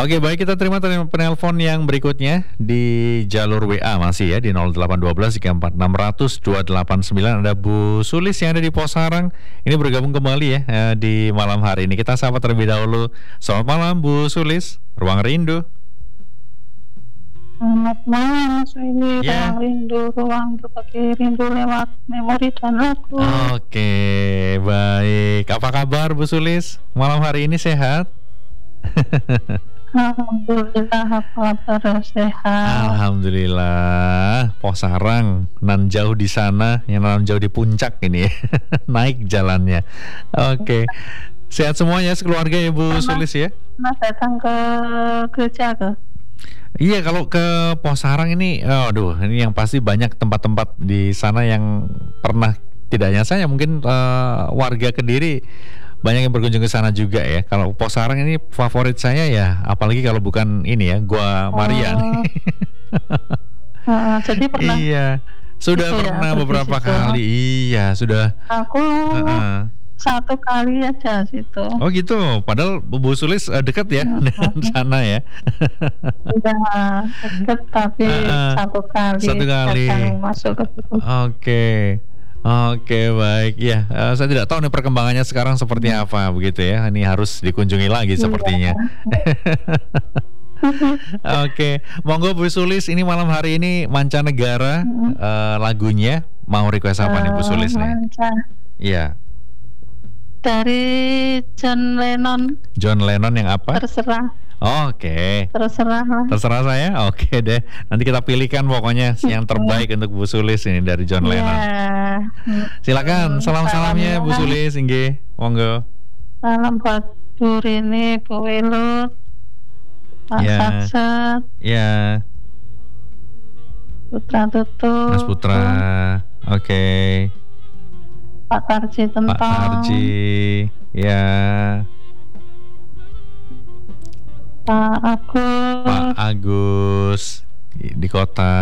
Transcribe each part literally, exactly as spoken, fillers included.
Oke, baik, kita terima tel- penelpon yang berikutnya di jalur W A masih ya di nol delapan satu dua tiga empat enam nol nol dua delapan sembilan. Ada Bu Sulis yang ada di Posarang. Ini bergabung kembali ya eh, di malam hari ini. Kita sapa terlebih dahulu. Selamat malam Bu Sulis, Ruang Rindu. Selamat malam, Mas Willy. Ya. Ruang rindu, ruang berbagi rindu lewat memori dan lagu. Oke, baik. Apa kabar Bu Sulis? Malam hari ini sehat? Alhamdulillah, apa kabar, sehat. Alhamdulillah. Posarang, nan jauh di sana, yang nan jauh di puncak ini ya. Naik jalannya. Oke. Sehat semuanya sekeluarga ya Bu Mas, Sulis ya? Mas datang ke gereja ke? Iya, kalau ke Posarang ini, aduh, ini yang pasti banyak tempat-tempat di sana yang pernah, tidak hanya saya, mungkin eh, warga Kediri banyak yang berkunjung ke sana juga ya. Kalau Posarang ini favorit saya ya, apalagi kalau bukan ini ya, Gua Maria. Oh, uh, jadi pernah Iya, sudah itu ya, pernah pergi beberapa situ. kali. Iya, sudah. Aku Heeh. satu kali aja situ. Oh gitu, padahal Bu Sulis eh, dekat ya dengan sana ya. Udah deket tapi Heeh. satu kali Satu kali. datang masuk ke situ. Oke, oke, baik. Ya, eh, saya tidak tahu nih perkembangannya sekarang seperti apa begitu ya. Ini harus dikunjungi lagi sepertinya. Oke, monggo Bu Sulis, ini malam hari ini mancanegara Mm. eh, lagunya mau request apa nih Bu Sulis nih? Manca. Iya, Dari John Lennon, John Lennon yang apa? terserah, Oke, terserah lah. terserah saya. Oke deh, nanti kita pilihkan pokoknya yang terbaik untuk Bu Sulis ini dari John Ya, Lennon. Silakan, hmm, salam-salamnya Bu salam. Sulis, inggih, monggo. Salam buat Bu Rini, Bu Wilut, Pak Ya. Satset, Ya, Putra Tutu, Mas Putra. Oke, Pak Tarji Pak Tentong, Tarji. Ya, Pak Agus, Pak Agus di kota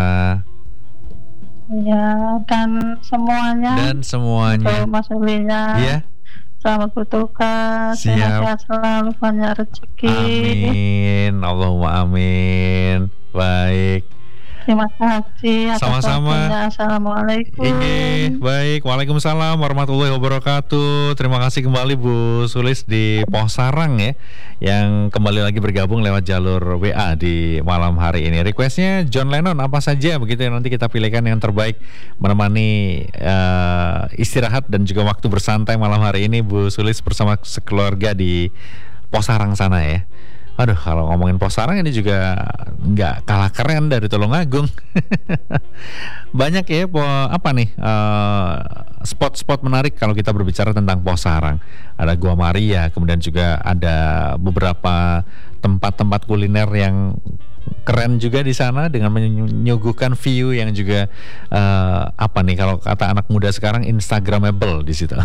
ya, dan semuanya. dan semuanya. Untuk Mas Ulinya, Iya, selamat bertugas, Siap. sehat-sehat selalu, banyak rezeki. amin. Allahumma amin. Baik. Terima kasih atas Sama-sama. waktunya. Assalamualaikum. Inggih, baik. Waalaikumsalam warahmatullahi wabarakatuh. Terima kasih kembali Bu Sulis di Posarang ya, yang kembali lagi bergabung lewat jalur W A di malam hari ini. Requestnya John Lennon apa saja begitu ya, nanti kita pilihkan yang terbaik menemani eh, istirahat dan juga waktu bersantai malam hari ini Bu Sulis bersama sekeluarga di Posarang sana ya. Aduh, kalau ngomongin Posarang ini juga nggak kalah keren dari Tulungagung. Banyak ya, po, apa nih eh, spot-spot menarik kalau kita berbicara tentang Posarang. Ada Gua Maria, kemudian juga ada beberapa tempat-tempat kuliner yang keren juga di sana dengan menyuguhkan view yang juga eh, apa nih kalau kata anak muda sekarang Instagramable di situ.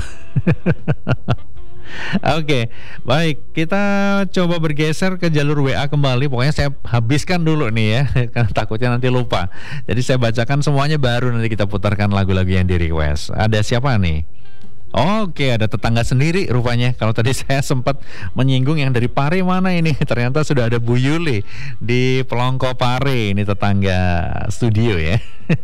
Oke, baik, kita coba bergeser ke jalur W A kembali. Pokoknya saya habiskan dulu nih ya, karena takutnya nanti lupa. Jadi saya bacakan semuanya, baru nanti kita putarkan lagu-lagu yang di request. Ada siapa nih? Oke, ada tetangga sendiri rupanya. Kalau tadi saya sempat menyinggung yang dari Pare mana ini, ternyata sudah ada Bu Yuli di Pelongko Pare. Ini tetangga studio ya.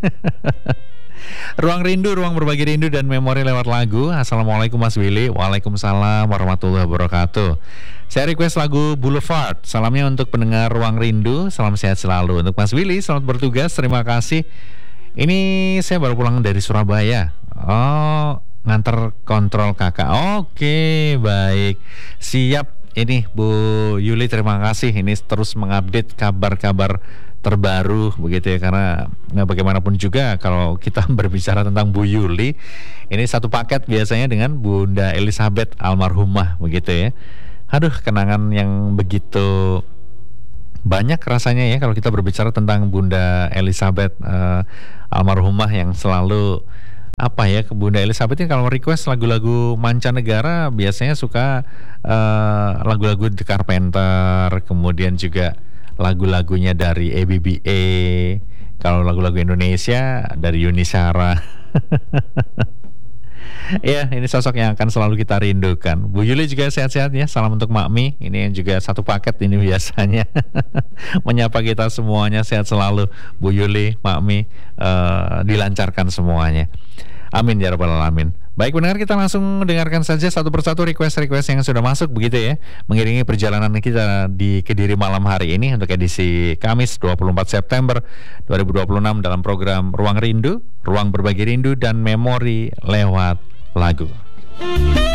Ruang rindu, ruang berbagi rindu dan memori lewat lagu. Assalamualaikum Mas Willy. Waalaikumsalam warahmatullahi wabarakatuh. Saya request lagu Boulevard. Salamnya untuk pendengar Ruang Rindu. Salam sehat selalu. Untuk Mas Willy, selamat bertugas. Terima kasih. Ini saya baru pulang dari Surabaya. Oh, nganter kontrol kakak. Oke, baik. Siap. Ini Bu Yuli, terima kasih. Ini terus mengupdate kabar-kabar terbaru begitu ya, karena nah, bagaimanapun juga kalau kita berbicara tentang Bu Yuli, ini satu paket biasanya dengan Bunda Elizabeth almarhumah begitu ya. Aduh, kenangan yang begitu banyak rasanya ya kalau kita berbicara tentang Bunda Elizabeth uh, almarhumah, yang selalu apa ya, ke Bunda Elizabeth ini kalau request lagu-lagu mancanegara biasanya suka uh, lagu-lagu The Carpenter, kemudian juga lagu-lagunya dari A B B A. Kalau lagu-lagu Indonesia dari Yuni Shara. Ya, ini sosok yang akan selalu kita rindukan. Bu Yuli juga sehat-sehat ya. Salam untuk Makmi. Ini yang juga satu paket ini biasanya. Menyapa kita semuanya, sehat selalu. Bu Yuli, Makmi, uh, dilancarkan semuanya. Amin ya rabbal alamin. Baik pendengar, kita langsung dengarkan saja satu persatu request-request yang sudah masuk begitu ya, mengiringi perjalanan kita di Kediri malam hari ini untuk edisi Kamis dua puluh empat September dua ribu dua puluh enam dalam program Ruang Rindu, Ruang Berbagi Rindu dan Memori lewat Lagu.